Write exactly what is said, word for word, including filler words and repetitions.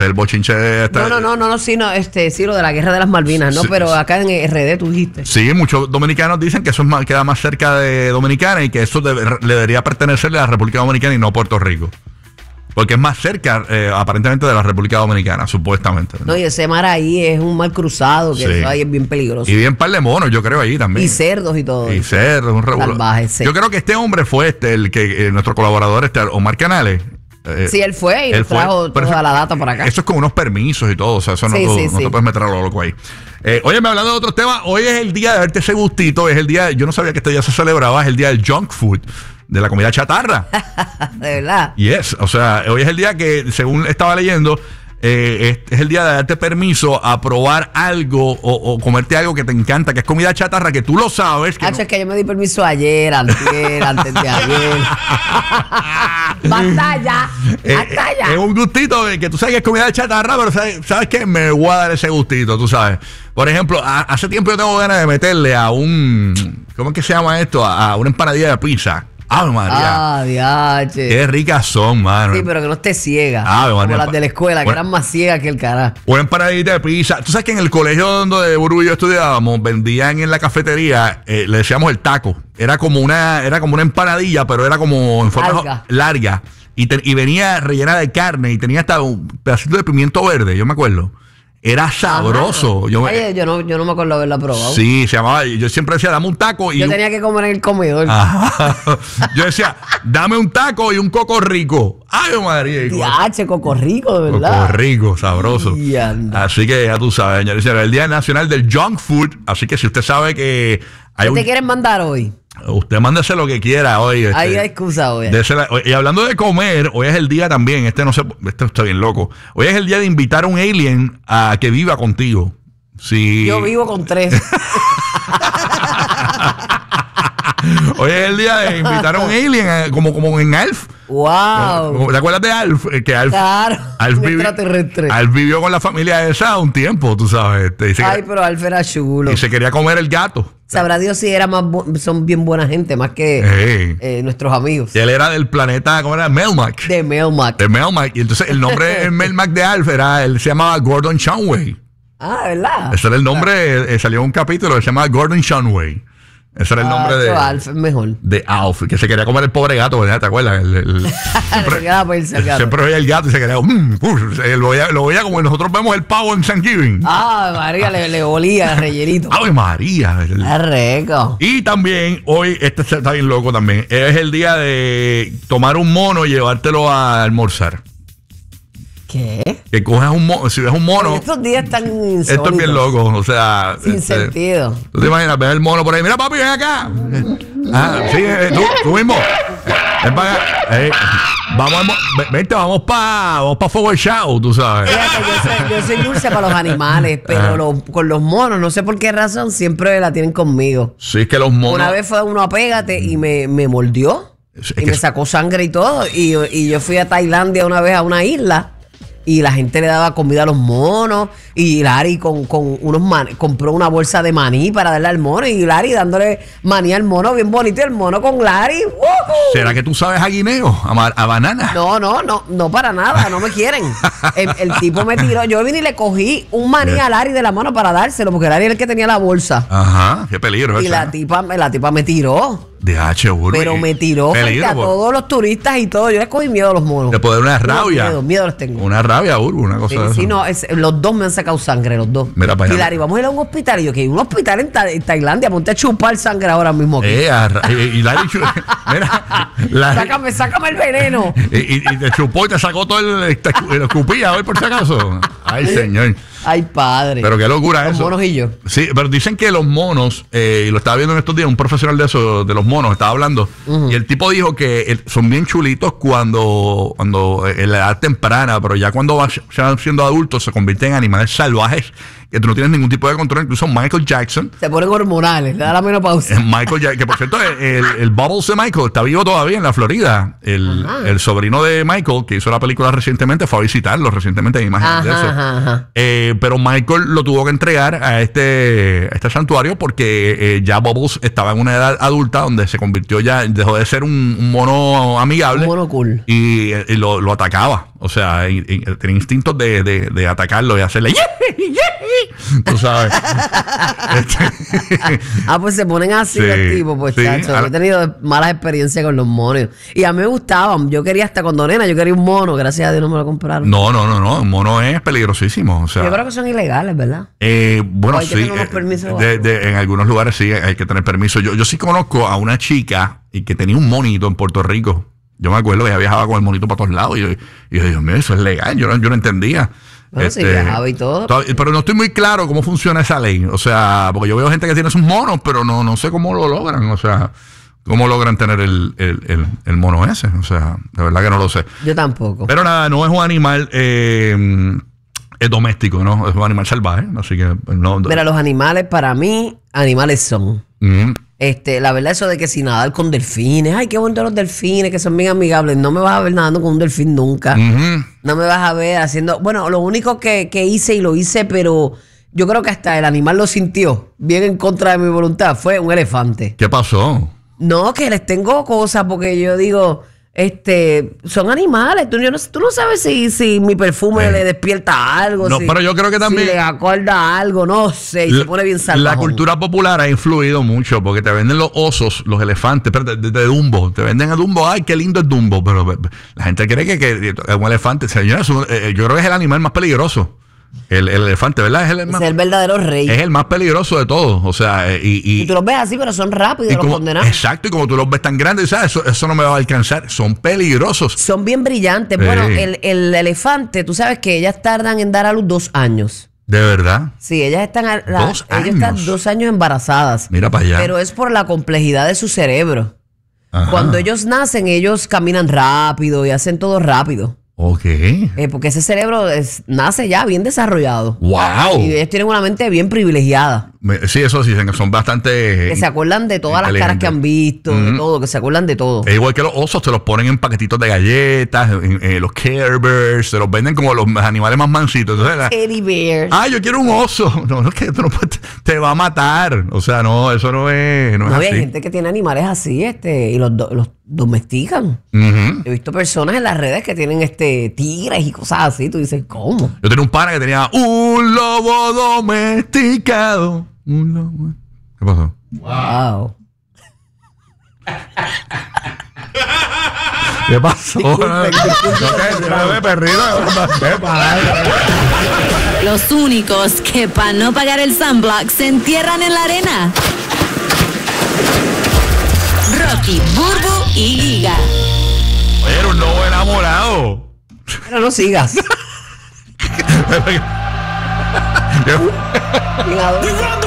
El bochinche está... No, no, no, no, no, sí, no, este, sí, lo de la guerra de las Malvinas, ¿no? Sí, Pero sí. acá en R D tú dijiste. Sí, muchos dominicanos dicen que eso es más, queda más cerca de Dominicana y que eso debe, le debería pertenecerle a la República Dominicana y no a Puerto Rico. Porque es más cerca, eh, aparentemente, de la República Dominicana, supuestamente. No, y ese mar ahí es un mar cruzado, que Sí. eso ahí es bien peligroso. Y bien par de monos, yo creo, ahí también. Y cerdos y todo. Y cerdos, un revuelo. Salvajes, sí. Yo creo que este hombre fue este, el que eh, nuestro colaborador, este Omar Canales. Eh, Sí, él fue y él él trajo fue, pero toda eso- la data por acá. Eso es con unos permisos y todo, o sea, eso no, Sí, tú- sí, no sí. te puedes meter a lo loco ahí. Eh, oye, me hablando de otros temas, hoy es el día de darte ese gustito, es el día, yo no sabía que este día se celebraba, es el día del junk food, de la comida chatarra. De verdad. Yes, o sea, hoy es el día que, según estaba leyendo, eh, es, es el día de darte permiso a probar algo o, o comerte algo que te encanta, que es comida chatarra, que tú lo sabes. Que Ah, no- es que yo me di permiso ayer, antier, antes de ayer. Basta ya, Eh, basta eh, ya. es un gustito de que tú sabes que es comida chatarra, pero sabes, sabes que me voy a dar ese gustito, tú sabes. Por ejemplo, a- hace tiempo yo tengo ganas de meterle a un, ¿cómo es que se llama esto? A, a una empanadilla de pizza. ¡Ave María! Ah, diache. ¡Qué ricas son, mano! Sí, pero que no esté ciega. Ah, como María. las de la escuela, que Bueno. eran más ciegas que el carajo. Una empanadita de pizza. Tú sabes que en el colegio donde Buru y yo estudiábamos, vendían en la cafetería, eh, le decíamos el taco. Era como una, era como una empanadilla, pero era como en forma Larga. larga. Y, te- y venía rellena de carne y tenía hasta un pedacito de pimiento verde, yo me acuerdo. Era sabroso. Yo, me- Oye, yo no, yo no me acuerdo haberla probado. sí, se llamaba. Yo siempre decía, dame un taco y Yo un- tenía que comer en el comedor. Ajá. Yo decía, dame un taco y un coco rico. Ay, María. Diache, coco rico, de verdad. Coco rico, sabroso. Y anda. Así que ya tú sabes, señores y señores, el Día Nacional del Junk Food. Así que si usted sabe que hay ¿Qué un, te quieren mandar hoy? usted mándese lo que quiera hoy. este, Ahí hay excusa hoy. désela- y hablando de comer, hoy es el día también, este no sé, este está bien loco. Hoy es el día de invitar a un alien a que viva contigo. Sí. Yo vivo con tres. Hoy es el día de invitar a un alien, eh, como, como en Alf. ¡Wow! ¿Te acuerdas de Alf? Eh, Que Alf, Claro. Alf, Un vivi- extraterrestre. Alf vivió con la familia esa un tiempo, tú sabes. Este, y, se, Ay, pero Alf era chulo. y se quería comer el gato. Sabrá Dios si era más bu- son bien buena gente, más que Hey. eh, nuestros amigos. Y él era del planeta, ¿cómo era? Melmac. De Melmac. De Melmac. Y entonces el nombre en Melmac de Alf era, él se llamaba Gordon Shumway. Ah, ¿verdad? Ese era el nombre, eh, salió un capítulo que se llamaba Gordon Shumway. Ese era el nombre Ah, de, pero Alf es mejor. de Alf, que se quería comer el pobre gato, ¿verdad? ¿Te acuerdas? El- el- Se quedaba por irse el gato. siempre veía el gato y se quería, mm, uf, eh, lo, veía, lo veía como nosotros vemos el pavo en Thanksgiving. Ah, María, le, le olía el rellenito. ¡Ave María! Es rico. Y también, hoy, este está bien loco también, es el día de tomar un mono y llevártelo a almorzar. ¿Qué? Que cojas un mono, si ves un mono, Estos días están insólitos. esto es bien loco, o sea... Sin este, sentido. ¿Tú te imaginas ver el mono por ahí? Mira, papi, ven acá. Ah, sí, eh, tú, tú mismo. Eh, Ven para acá. Eh, vamos, a mo- ve- vente, vamos para vamos pa Forward Show, tú sabes. Fíjate, yo soy, yo soy dulce para los animales, pero Ajá. los- con los monos, no sé por qué razón, siempre la tienen conmigo. Sí, es que los monos... Una vez fue uno a Pégate y me, me mordió Es y que me es- sacó sangre y todo. Y, y yo fui a Tailandia una vez a una isla y la gente le daba comida a los monos. Y Larry con, con unos man- compró una bolsa de maní para darle al mono. Y Larry dándole maní al mono, bien bonito. Y el mono con Larry. ¡woohoo! ¿Será que tú sabes a guineo? A, ma- a banana. No, no, no, no para nada, no me quieren. El, el tipo me tiró, yo vine y le cogí un maní Bien. a Larry de la mano para dárselo, porque Larry era el que tenía la bolsa. Ajá, qué peligro Y eso. la tipa, la tipa me tiró. De H, burro. Pero me tiró frente peligro, a por- todos los turistas y todo. Yo les cogí miedo a los monos. Te puede dar una No, rabia. Miedo, miedo les tengo. Una rabia, burro, una cosa Sí, de sí, eso. no, es- los dos me han sacado sangre, los dos. Mira para y allá. Larry, vamos a ir a un hospital. Y yo, que un hospital en, Ta- en Tailandia, ponte a chupar sangre ahora mismo aquí. Eh, a ra- y, y Larry chu- mira, Larry- sácame, sácame el veneno. y, y- y te chupó y te sacó todo el, te, lo escupía hoy por si acaso. Ay, señor. Ay, padre. Pero qué locura Los eso. monos y yo. Sí, pero dicen que los monos, eh, y lo estaba viendo en estos días, un profesional de eso, de los monos, estaba hablando, y el tipo dijo que el- son bien chulitos cuando, cuando eh, en la edad temprana, pero ya cuando van se van siendo adultos se convierten en animales salvajes que tú no tienes ningún tipo de control. Incluso Michael Jackson, Se ponen hormonales, le da la menopausia. eh, Michael Jackson, que por cierto, el, el Bubbles de Michael está vivo todavía en la Florida. El, Ajá. el sobrino de Michael, que hizo la película recientemente, fue a visitarlo recientemente, hay imágenes de Ajá, eso. ajá, ajá. Eh, pero Michael lo tuvo que entregar a este, a este santuario porque eh, ya Bubbles estaba en una edad adulta donde se convirtió ya, dejó de ser un, un mono amigable Un mono cool. y, eh, y lo, lo atacaba. O sea, y, y, tienen instintos de, de, de atacarlo y hacerle ¡Yehi, yehi! Tú sabes. Este, ah, pues se ponen así Sí, los tipos, pues sí. chacho. Ahora- He tenido malas experiencias con los monos. Y a mí me gustaban. Yo quería hasta cuando nena, yo quería un mono. Gracias a Dios no me lo compraron. no, no, no, no. Un mono es peligrosísimo. O sea, Yo creo que son ilegales, ¿verdad? Eh, bueno, O hay que sí. tener unos eh, permisos o de- algo. de- en algunos lugares sí hay que tener permiso. Yo, yo sí conozco a una chica y que tenía un monito en Puerto Rico. Yo me acuerdo que ella viajaba con el monito para todos lados. Y yo, y yo Dios mío, eso es legal. Yo no, yo no entendía. Bueno, sí, viajaba y todo. to- Pero no estoy muy claro cómo funciona esa ley. O sea, porque yo veo gente que tiene sus monos, pero no, no sé cómo lo logran. O sea, cómo logran tener el, el, el, el mono ese. O sea, de verdad que no lo sé. Yo tampoco. Pero nada, no es un animal eh, es doméstico, ¿no? Es un animal salvaje. Así que no. Mira, los animales para mí, animales son. Mm. Este, la verdad, eso de que si nadar con delfines, ay, qué bonito los delfines, que son bien amigables. No me vas a ver nadando con un delfín nunca. Ujú. No me vas a ver haciendo. Bueno, lo único que, que hice y lo hice, pero yo creo que hasta el animal lo sintió, bien en contra de mi voluntad, fue un elefante. ¿Qué pasó? No, que les tengo cosas porque yo digo, este, son animales. Tú, yo no, tú no sabes si, si mi perfume Eh. le despierta algo. No, si- pero yo creo que también- Si le acorda algo, no sé, y se pone bien salvaje. La cultura popular ha influido mucho porque te venden los osos, los elefantes, pero de, de- de Dumbo. Te venden a Dumbo, ay, qué lindo es Dumbo. Pero eh, la gente cree que, que es un elefante. Señora, es un- eh, yo creo que es el animal más peligroso. El, el elefante, ¿verdad? Es el, Es más, el verdadero rey. es el más peligroso de todos. O sea, eh, y, y, Y tú los ves así, pero son rápidos y los como- condenados. exacto, y como tú los ves tan grandes, ¿sabes? Eso, eso no me va a alcanzar. Son peligrosos. Son bien brillantes. Sí. Bueno, el, el elefante, tú sabes que ellas tardan en dar a luz dos años. De verdad. Sí, ellas están, a- la- Dos ellas están años. dos años embarazadas. Mira para allá. Pero es por la complejidad de su cerebro. Ajá. Cuando ellos nacen, ellos caminan rápido y hacen todo rápido. Ok. Eh, porque ese cerebro es- nace ya bien desarrollado. ¡Wow! Y ellos tienen una mente bien privilegiada. Me- Sí, eso sí, son bastante. Que se acuerdan de todas las caras que han visto, de Ujú. todo, que se acuerdan de todo. Es igual que los osos, te los ponen en paquetitos de galletas, en, en los Care Bears, se los venden como los animales más mansitos. Entonces, la- Teddy bears. ah, yo quiero un oso. No, no es que tú no puedes- te va a matar. O sea, no, eso no es, no es No, hay así. gente que tiene animales así, este, y los, do- los domestican. Ujú. He visto personas en las redes que tienen este tigres y cosas así. Tú dices, ¿cómo? Yo tenía un pana que tenía un lobo domesticado. Un lobo. ¿Qué pasó? Wow. ¿Qué pasó? Disculpen, disculpen. No te- no te- perrito, eh, para. Los únicos que para no pagar el sunblock se entierran en la arena. Rocky, Burbu y Giga. Oye, era un lobo enamorado. Pero no sigas. ¿Qué- Bien adorado.